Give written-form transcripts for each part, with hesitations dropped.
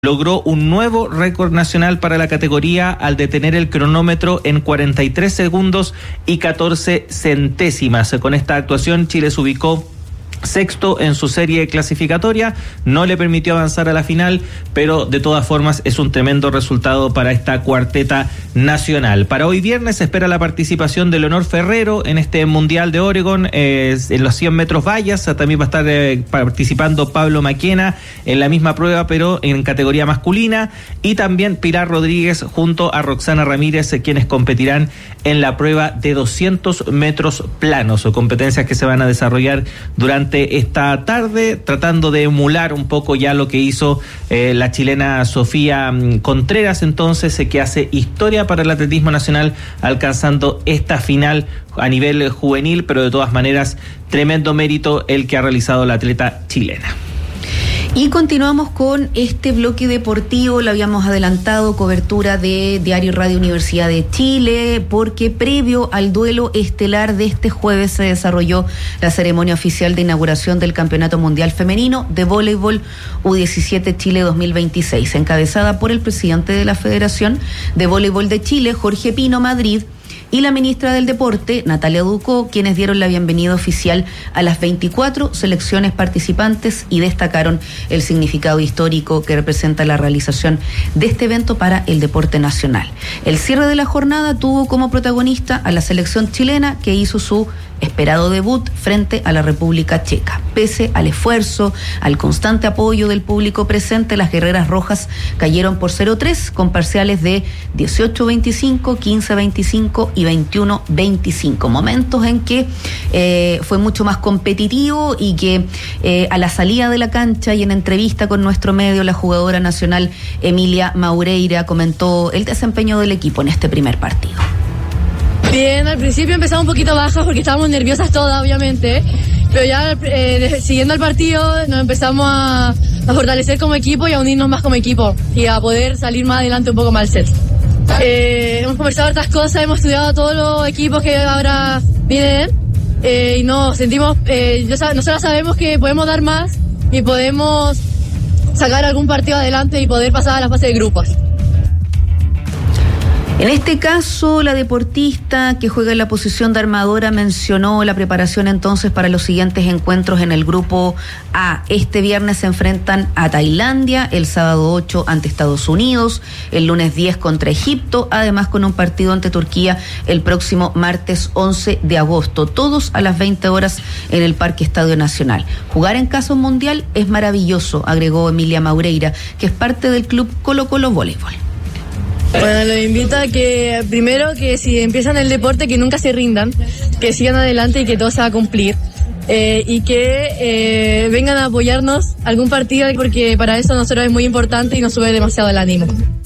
logró un nuevo récord nacional para la categoría al detener el cronómetro en 43 segundos y 14 centésimas. Con esta actuación, Chile se ubicó sexto en su serie clasificatoria, no le permitió avanzar a la final, pero de todas formas es un tremendo resultado para esta cuarteta nacional. Para hoy viernes se espera la participación de Leonor Ferrero en este Mundial de Oregon, en los 100 metros vallas. También va a estar participando Pablo Maquena en la misma prueba, pero en categoría masculina, y también Pilar Rodríguez junto a Roxana Ramírez, quienes competirán en la prueba de 200 metros planos, o competencias que se van a desarrollar durante esta tarde, tratando de emular un poco ya lo que hizo la chilena Sofía Contreras, entonces, que hace historia para el atletismo nacional, alcanzando esta final a nivel juvenil, pero de todas maneras tremendo mérito el que ha realizado la atleta chilena. Y continuamos con este bloque deportivo, lo habíamos adelantado, cobertura de Diario Radio Universidad de Chile, porque previo al duelo estelar de este jueves se desarrolló la ceremonia oficial de inauguración del Campeonato Mundial Femenino de Voleibol U17 Chile 2026, encabezada por el presidente de la Federación de Voleibol de Chile, Jorge Pino Madrid, y la ministra del Deporte, Natalia Ducó, quienes dieron la bienvenida oficial a las 24 selecciones participantes y destacaron el significado histórico que representa la realización de este evento para el deporte nacional. El cierre de la jornada tuvo como protagonista a la selección chilena, que hizo su esperado debut frente a la República Checa. Pese al esfuerzo, al constante apoyo del público presente, las guerreras rojas cayeron por 0-3 con parciales de 18-25, 15-25 y 21-25. Momentos en que fue mucho más competitivo y que a la salida de la cancha y en entrevista con nuestro medio, la jugadora nacional Emilia Maureira comentó el desempeño del equipo en este primer partido. Bien, al principio empezamos un poquito bajas porque estábamos nerviosas todas, obviamente, pero ya siguiendo el partido nos empezamos a fortalecer como equipo y a unirnos más como equipo y a poder salir más adelante un poco más al set. Hemos conversado otras cosas, hemos estudiado todos los equipos que ahora vienen y nos sentimos, nosotros sabemos que podemos dar más y podemos sacar algún partido adelante y poder pasar a la fase de grupos. En este caso, la deportista que juega en la posición de armadora mencionó la preparación entonces para los siguientes encuentros en el grupo A. Este viernes se enfrentan a Tailandia, el sábado 8 ante Estados Unidos, el lunes 10 contra Egipto, además con un partido ante Turquía el próximo martes 11 de agosto, todos a las 20 horas en el Parque Estadio Nacional. Jugar en casa un mundial es maravilloso, agregó Emilia Maureira, que es parte del club Colo Colo Voleibol. Bueno, los invito a que, primero, que si empiezan el deporte, que nunca se rindan, que sigan adelante y que todo se va a cumplir. Y que vengan a apoyarnos algún partido, porque para eso nosotros es muy importante y nos sube demasiado el ánimo.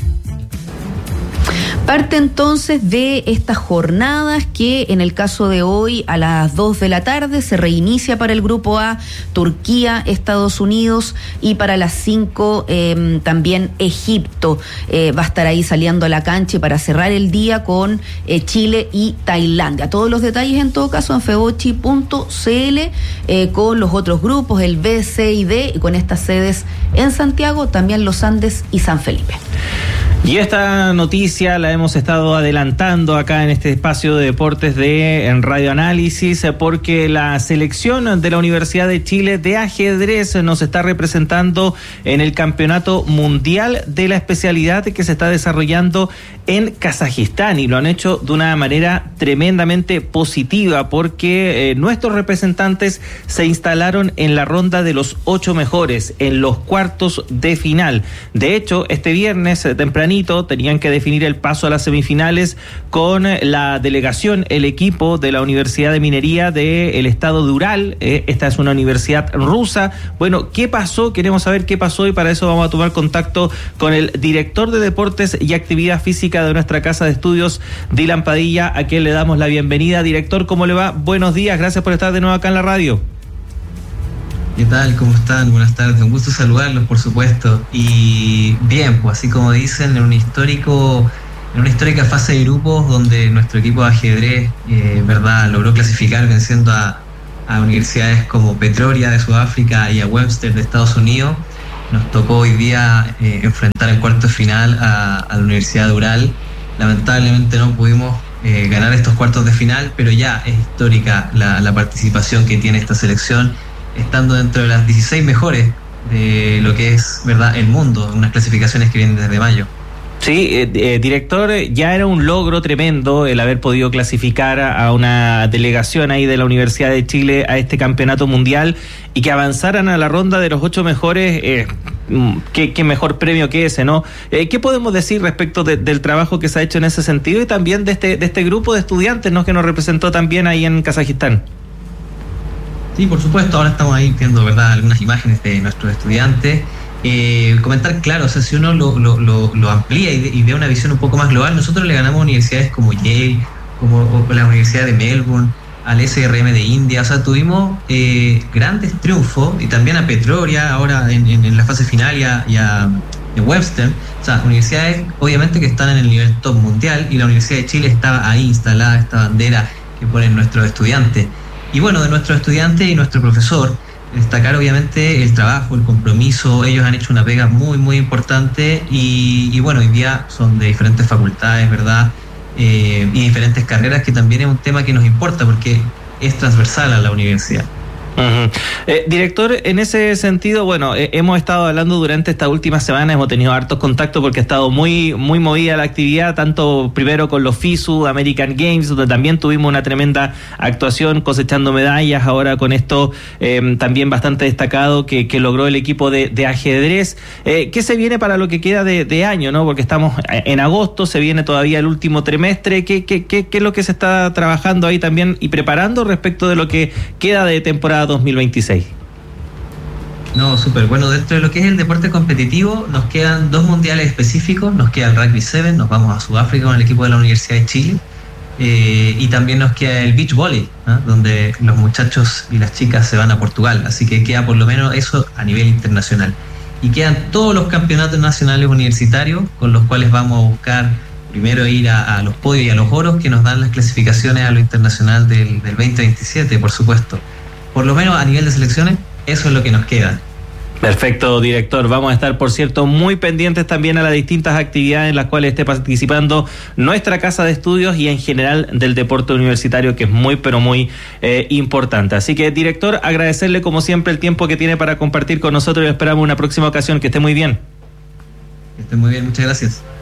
Parte entonces de estas jornadas que en el caso de hoy a las 2 de la tarde se reinicia para el grupo A, Turquía, Estados Unidos, y para las 5 también Egipto va a estar ahí saliendo a la cancha, y para cerrar el día con Chile y Tailandia. Todos los detalles en todo caso en febochi.cl con los otros grupos, el B, C y D, y con estas sedes en Santiago, también Los Andes y San Felipe. Y esta noticia la hemos estado adelantando acá en este espacio de deportes en Radio Análisis, porque la selección de la Universidad de Chile de ajedrez nos está representando en el Campeonato Mundial de la especialidad que se está desarrollando en Kazajistán, y lo han hecho de una manera tremendamente positiva, porque nuestros representantes se instalaron en la ronda de los 8 mejores, en los cuartos de final. De hecho, este viernes tempranito tenían que definir el paso a las semifinales con la delegación, el equipo de la Universidad de Minería del estado de Ural. Esta es una universidad rusa. Bueno, ¿qué pasó? Queremos saber qué pasó, y para eso vamos a tomar contacto con el director de Deportes y Actividad Física de nuestra casa de estudios, Dylan Padilla, a quien le damos la bienvenida. Director, ¿cómo le va? Buenos días, gracias por estar de nuevo acá en la radio. ¿Qué tal? ¿Cómo están? Buenas tardes, un gusto saludarlos, por supuesto. Y bien, pues así como dicen, en una histórica fase de grupos donde nuestro equipo de ajedrez, verdad, logró clasificar venciendo a universidades como Pretoria de Sudáfrica y a Webster de Estados Unidos. Nos tocó hoy día enfrentar en cuartos de final a la Universidad de Ural. Lamentablemente no pudimos ganar estos cuartos de final, pero ya es histórica la participación que tiene esta selección, estando dentro de las 16 mejores de lo que es, ¿verdad?, el mundo, unas clasificaciones que vienen desde mayo. Sí, director, ya era un logro tremendo el haber podido clasificar a una delegación ahí de la Universidad de Chile a este campeonato mundial y que avanzaran a la ronda de los 8 mejores. Qué mejor premio que ese, ¿no? ¿Qué podemos decir respecto del trabajo que se ha hecho en ese sentido y también de este grupo de estudiantes, ¿no?, que nos representó también ahí en Kazajistán? Sí, por supuesto, ahora estamos ahí viendo, ¿verdad?, algunas imágenes de nuestros estudiantes. Comentar, claro, o sea, si uno lo amplía y ve una visión un poco más global, nosotros le ganamos a universidades como Yale, como la Universidad de Melbourne, al SRM de India, o sea, tuvimos grandes triunfos, y también a Petroria ahora en la fase final y a Webster, o sea, universidades obviamente que están en el nivel top mundial, y la Universidad de Chile estaba ahí instalada, esta bandera que ponen nuestros estudiantes. Y bueno, de nuestros estudiantes y nuestro profesor, destacar obviamente el trabajo, el compromiso. Ellos han hecho una pega muy, muy importante y bueno, hoy día son de diferentes facultades, ¿verdad? Y diferentes carreras, que también es un tema que nos importa porque es transversal a la universidad. Uh-huh. Director, en ese sentido, bueno, hemos estado hablando durante estas últimas semanas, hemos tenido hartos contactos porque ha estado muy movida la actividad, tanto primero con los FISU, American Games, donde también tuvimos una tremenda actuación cosechando medallas, ahora con esto también bastante destacado que logró el equipo de ajedrez. ¿Qué se viene para lo que queda de año, no? Porque estamos en agosto, se viene todavía el último trimestre. ¿Qué es lo que se está trabajando ahí también y preparando respecto de lo que queda de temporada 2026? No, súper. Bueno, dentro de lo que es el deporte competitivo, nos quedan 2 mundiales específicos. Nos queda el Rugby 7, nos vamos a Sudáfrica con el equipo de la Universidad de Chile. Y también nos queda el Beach Volley, ¿no?, donde los muchachos y las chicas se van a Portugal. Así que queda por lo menos eso a nivel internacional. Y quedan todos los campeonatos nacionales universitarios, con los cuales vamos a buscar primero ir a los podios y a los oros que nos dan las clasificaciones a lo internacional del 2027, por supuesto. Por lo menos a nivel de selecciones, eso es lo que nos queda. Perfecto, director. Vamos a estar, por cierto, muy pendientes también a las distintas actividades en las cuales esté participando nuestra casa de estudios y en general del deporte universitario, que es muy, pero muy importante. Así que, director, agradecerle como siempre el tiempo que tiene para compartir con nosotros y esperamos una próxima ocasión. Que esté muy bien. Que esté muy bien, muchas gracias.